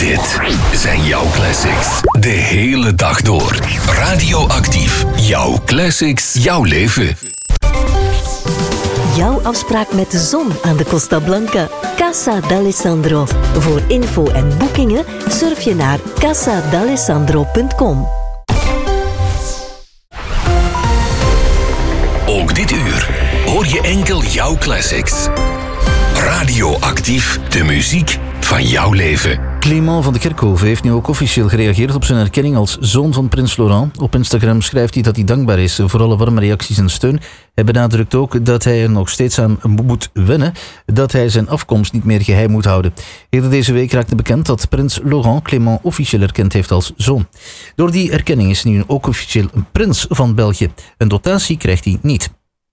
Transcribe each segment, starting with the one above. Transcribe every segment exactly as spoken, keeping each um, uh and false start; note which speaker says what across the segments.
Speaker 1: Dit zijn jouw classics. De hele dag door. Radioactief. Jouw classics, jouw leven.
Speaker 2: Jouw afspraak met de zon aan de Costa Blanca. Casa d'Alessandro. Voor info en boekingen surf je naar casa d'alessandro punt com.
Speaker 1: Ook dit uur hoor je enkel jouw classics. Radioactief, de muziek van jouw leven.
Speaker 3: Clément van de Kerkhoven heeft nu ook officieel gereageerd op zijn erkenning als zoon van prins Laurent. Op Instagram schrijft hij dat hij dankbaar is voor alle warme reacties en steun. Hij benadrukt ook dat hij er nog steeds aan moet wennen, dat hij zijn afkomst niet meer geheim moet houden. Eerder deze week raakte bekend dat prins Laurent Clément officieel erkend heeft als zoon. Door die erkenning is hij nu ook officieel een prins van België. Een dotatie krijgt hij niet.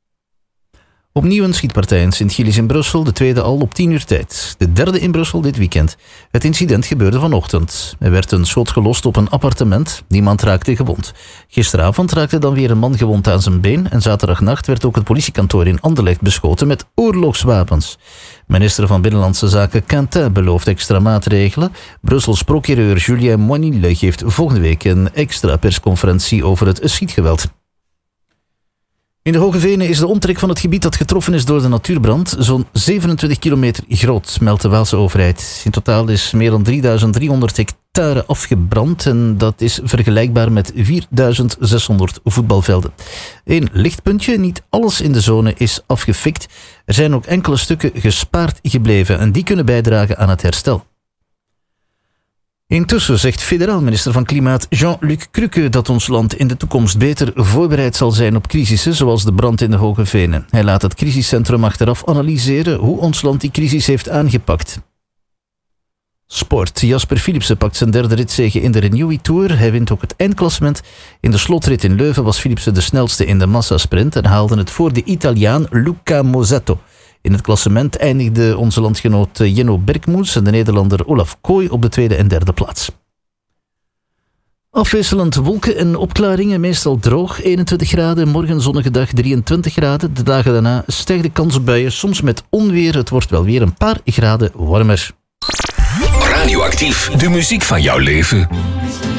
Speaker 3: Opnieuw een schietpartij in Sint-Gilles in Brussel, de tweede al op tien uur tijd. De derde in Brussel dit weekend. Het incident gebeurde vanochtend. Er werd een schot gelost op een appartement. Niemand raakte gewond. Gisteravond raakte dan weer een man gewond aan zijn been en zaterdagnacht werd ook het politiekantoor in Anderlecht beschoten met oorlogswapens. Minister van Binnenlandse Zaken Quentin belooft extra maatregelen. Brussels procureur Julien Moinille geeft volgende week een extra persconferentie over het schietgeweld. In de Hoge Venen is de omtrek van het gebied dat getroffen is door de natuurbrand zo'n zevenentwintig kilometer groot, meldt de Waalse overheid. In totaal is meer dan drieduizend driehonderd hectare afgebrand en dat is vergelijkbaar met vierduizend zeshonderd voetbalvelden. Eén lichtpuntje, niet alles in de zone is afgefikt. Er zijn ook enkele stukken gespaard gebleven en die kunnen bijdragen aan het herstel. Intussen zegt federaal minister van Klimaat Jean-Luc Cruque dat ons land in de toekomst beter voorbereid zal zijn op crisissen zoals de brand in de Hoge Venen. Hij laat het crisiscentrum achteraf analyseren hoe ons land die crisis heeft aangepakt. Sport. Jasper Philipsen pakt zijn derde ritzege in de Renewy Tour. Hij wint ook het eindklassement. In de slotrit in Leuven was Philipsen de snelste in de massasprint en haalde het voor de Italiaan Luca Mosetto. In het klassement eindigde onze landgenoot Jenno Berkmoes en de Nederlander Olaf Kooi op de tweede en derde plaats. Afwisselend wolken en opklaringen, meestal droog, eenentwintig graden. Morgen zonnige dag, drieëntwintig graden. De dagen daarna stijgt de kans op buien, soms met onweer. Het wordt wel weer een paar graden warmer.
Speaker 1: Radioactief, de muziek van jouw leven.